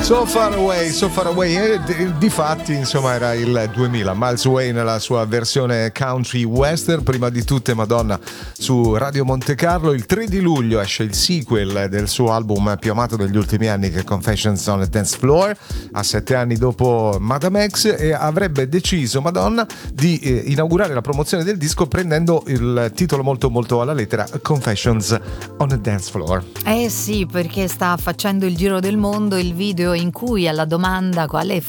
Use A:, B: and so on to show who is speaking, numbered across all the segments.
A: So Far Away, e difatti insomma era il 2000. Miles Way nella sua versione country western. Prima di tutte Madonna su Radio Monte Carlo. Il 3 di luglio esce il sequel del suo album più amato degli ultimi anni, che è Confessions on a Dance Floor, a 7 anni dopo Madame X, e avrebbe deciso Madonna di inaugurare la promozione del disco prendendo il titolo molto molto alla lettera, Confessions on a Dance Floor.
B: Eh sì, perché sta facendo il giro del mondo il video in cui alla domanda quale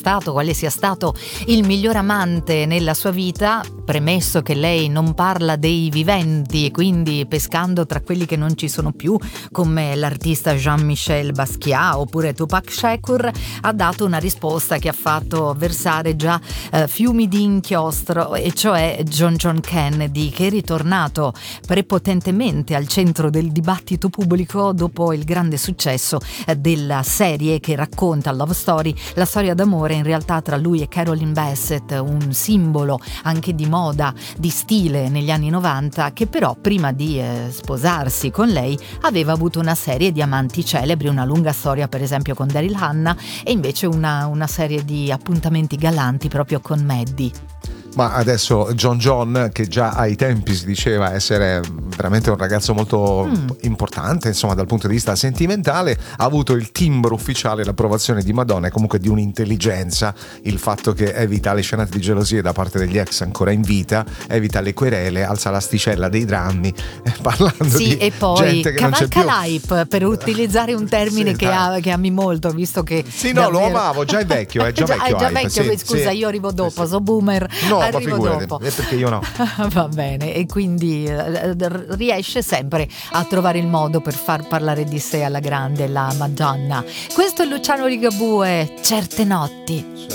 B: sia stato il miglior amante nella sua vita, premesso che lei non parla dei viventi e quindi pescando tra quelli che non ci sono più, come l'artista Jean-Michel Basquiat oppure Tupac Shakur, ha dato una risposta che ha fatto versare già fiumi di inchiostro, e cioè John Kennedy, che è ritornato prepotentemente al centro del dibattito pubblico dopo il grande successo della serie che racconta Love Story, la storia d'amore in realtà tra lui e Carolyn Bassett, un simbolo anche di moda, di stile negli anni 90, che però prima di sposarsi con lei aveva avuto una serie di amanti celebri, una lunga storia per esempio con Daryl Hannah e invece una serie di appuntamenti galanti proprio con Maddie.
A: Ma adesso John, che già ai tempi si diceva essere veramente un ragazzo molto importante, insomma, dal punto di vista sentimentale, ha avuto il timbro ufficiale, l'approvazione di Madonna e comunque di un'intelligenza, il fatto che evita le scenate di gelosie da parte degli ex ancora in vita, evita le querele, alza l'asticella dei drammi, parlando di
B: e poi
A: gente che non c'è più.
B: l'hype, per utilizzare un termine che ami molto, visto che
A: sì, no, davvero... lo amavo, già è vecchio, è già vecchio.
B: Scusa, io arrivo dopo, so boomer.
A: No, ma figurati, è perché io no.
B: Va bene, e quindi riesce sempre a trovare il modo per far parlare di sé alla grande la Madonna. Questo è Luciano Ligabue, Certe notti.